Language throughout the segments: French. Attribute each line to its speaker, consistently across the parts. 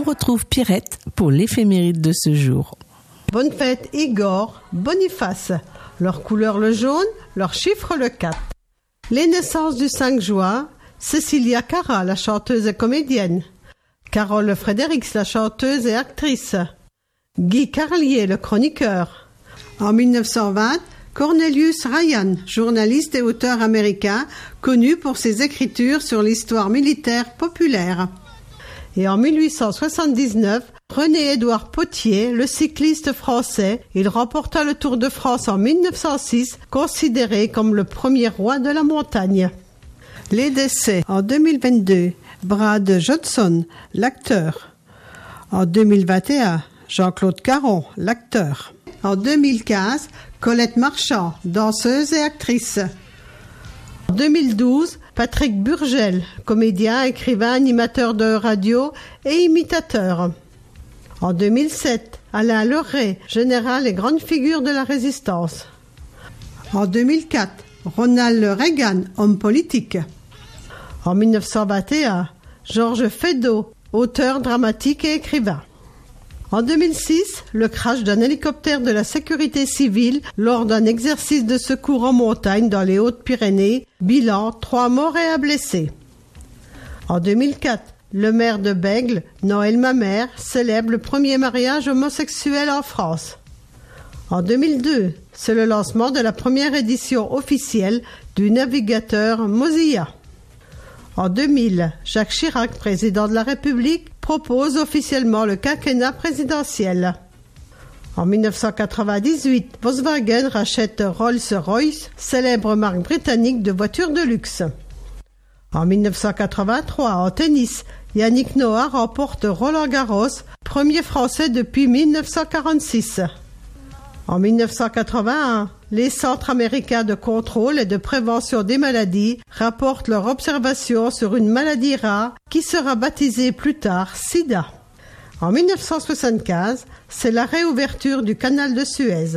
Speaker 1: On retrouve Pierrette pour l'éphéméride de ce jour.
Speaker 2: Bonne fête Igor, Boniface. Leur couleur le jaune, leur chiffre le 4. Les naissances du 5 juin, Cécilia Cara, la chanteuse et comédienne. Carole Fredericks, la chanteuse et actrice. Guy Carlier, le chroniqueur. En 1920, Cornelius Ryan, journaliste et auteur américain, connu pour ses écritures sur l'histoire militaire populaire. Et en 1879, René-Édouard Potier, le cycliste français, il remporta le Tour de France en 1906, considéré comme le premier roi de la montagne. Les décès en 2022, Brad Johnson, l'acteur. En 2021, Jean-Claude Caron, l'acteur. En 2015, Colette Marchand, danseuse et actrice. En 2012, Patrick Burgel, comédien, écrivain, animateur de radio et imitateur. En 2007, Alain Leray, général et grande figure de la résistance. En 2004, Ronald Reagan, homme politique. En 1921, Georges Feydeau, auteur dramatique et écrivain. En 2006, le crash d'un hélicoptère de la sécurité civile lors d'un exercice de secours en montagne dans les Hautes-Pyrénées. Bilan, 3 morts et 1 blessé. En 2004, le maire de Bègles, Noël Mamère, célèbre le premier mariage homosexuel en France. En 2002, c'est le lancement de la première édition officielle du navigateur Mozilla. En 2000, Jacques Chirac, président de la République, propose officiellement le quinquennat présidentiel. En 1998, Volkswagen rachète Rolls-Royce, célèbre marque britannique de voitures de luxe. En 1983, en tennis, Yannick Noah remporte Roland-Garros, premier Français depuis 1946. En 1981, les centres américains de contrôle et de prévention des maladies rapportent leur observation sur une maladie rare qui sera baptisée plus tard SIDA. En 1975, c'est la réouverture du canal de Suez.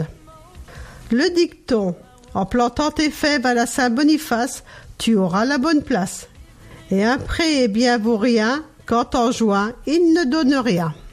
Speaker 2: Le dicton « En plantant tes fèves à la Saint-Boniface, tu auras la bonne place » et un pré est bien vaut rien quand en juin il ne donne rien.